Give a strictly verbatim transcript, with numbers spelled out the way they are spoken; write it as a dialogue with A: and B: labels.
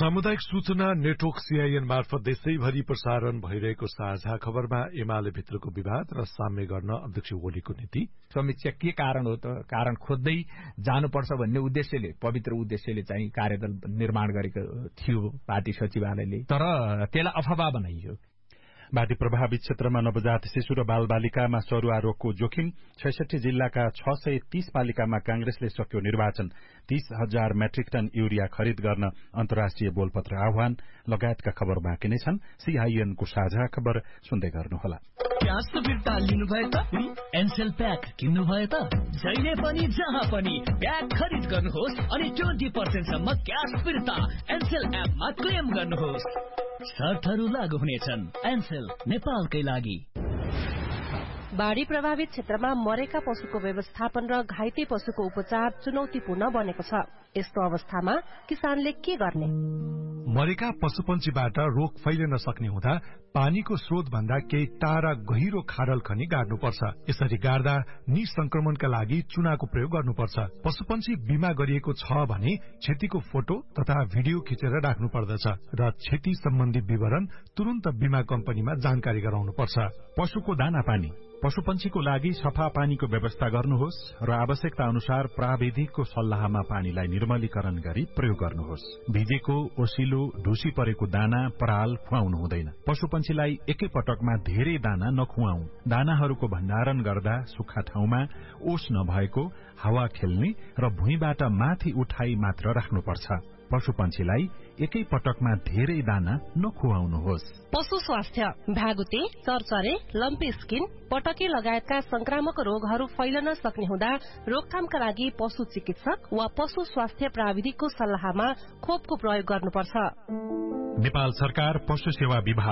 A: सामुदायिक सूचना network CIN मार्फत देशैभरि प्रसारण भइरहेको साझा खबरमा एमाले भित्रको विवाद र साम्य गर्न अध्यक्ष ओलीको नीति,
B: समीक्षा के कारण हो त कारण खोज्दै जानुपर्छ भन्ने उद्देश्यले पवित्र उद्देश्यले चाहिँ कार्यदल निर्माण गरेको थियो पार्टी सचिवालयले, तर त्यसलाई अफवाह बनाइयो।
C: बाढ़ी प्रभावित क्षेत्रमा नवजात शिशु र बालबालिकामा सरुवा रोगको जोखिम, छैसठी जिल्लाका छ सय तीस पालिकामा कांग्रेसले सक्यो निर्वाचन, तीस हजार मेट्रिक टन यूरिया खरिद गर्न अन्तर्राष्ट्रिय बोलपत्र आह्वान लगायतका खबर बाँकी नै छन्। सीआईएनको साझा खबर सुन्दै गर्नुहोला।
D: क्यास फिर्ता लिनुभयो त एनसेल प्याक किन्नुभयो त जहिले पनि जहाँ पनि प्याक खरिद गर्नुहोस् अनि ट्वेन्टी पर्सेन्ट सम्म क्यास फिर्ता एनसेल एपमा क्लेम गर्नुहोस्। शर्तहरू लागू हुनेछन्। एनसेल नेपालकै लागि।
E: बाढ़ी प्रभावित क्षेत्रमा मरेका पशुको व्यवस्थापन र घाइते पशुको उपचार चुनौतीपूर्ण बनेको छ। यस्तो अवस्थामा किसानले के गर्ने?
A: मरेका पशुपन्छीबाट रोग फैलिन सक्ने हुँदा पानीको स्रोत भन्दा केही टाढा गहिरो खाडल खनी गाड्नुपर्छ। यसरी गाड्दा निसंक्रमणका लागि चुनाको प्रयोग गर्नुपर्छ। पशुपन्छी बिमा गरिएको छ भने क्षतिको फोटो तथा भिडियो खिचेर राख्नु पर्दछ र क्षति सम्बन्धी विवरण तुरन्त बिमा कम्पनीमा जानकारी गराउनुपर्छ।
C: पशुको दाना पानी, पशुपन्छीको लागि सफा पानीको व्यवस्था गर्नुहोस् र आवश्यकता अनुसार प्राविधिकको सल्लाहमा पानीलाई निर्मलीकरण गरी प्रयोग गर्नुहोस्। भिजेको, ओसिलो, ढुसी परेको दाना, पराल खुवाउनु हुँदैन। पशुपन्छीलाई एकै पटकमा धेरै दाना नखुवाऊ। दानाहरूको भण्डारण गर्दा सुक्खा ठाउँमा, ओस नभएको, हावा खेल्ने र भुइँबाट माथि उठाई मात्र राख्नुपर्छ। पशुपन्छीलाई एकै पटकमा धेरै दाना नखुवाउनुहोस्।
E: पशु स्वास्थ्य, भ्यागुते, चरचरे, लम्पी स्किन, पटके लगायतका संक्रामक रोगहरू फैलन सक्ने हुँदा रोकथामका लागि पशु चिकित्सक वा पशु स्वास्थ्य प्राविधिकको सल्लाहमा खोपको प्रयोग गर्नुपर्छ।
C: नेपाल सरकार पशु सेवा विभाग